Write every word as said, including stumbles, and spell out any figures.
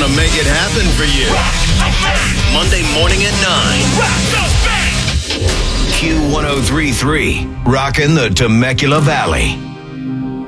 want to make it happen for you. Monday morning at nine. Q one oh three point three, rocking the Temecula Valley.